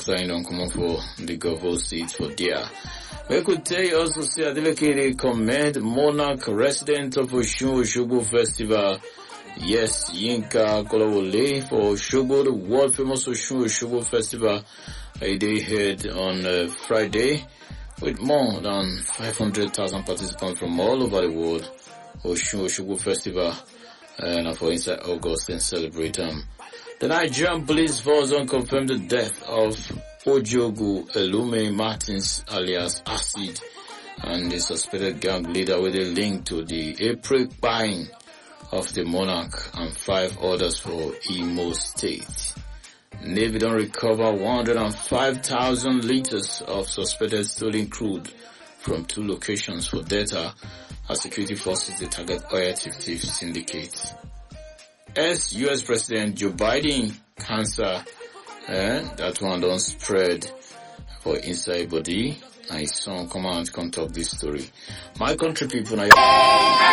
after he don't come up for the governor seat for there. We could tell you also say Adeleke commend Monarch resident of Osun-Osogbo Festival. Yes, Yinka Kolawole for Osogbo, the world famous Osun-Osogbo Festival. They held on Friday with more than 500,000 participants from all over the world. Osun-Osogbo Festival and for inside August and celebrate The Nigerian police force confirmed the death of Ojogu Elume Martins alias Acid and the suspected gang leader with a link to the April buying of the Monarch and 5 others for Imo State. Navy don't recover 105,000 liters of suspected stolen crude from 2 locations for data as security forces they target oil thief syndicates. US President Joe Biden cancer, that one don't spread for inside body, and his son come out and talk this story. My country people now.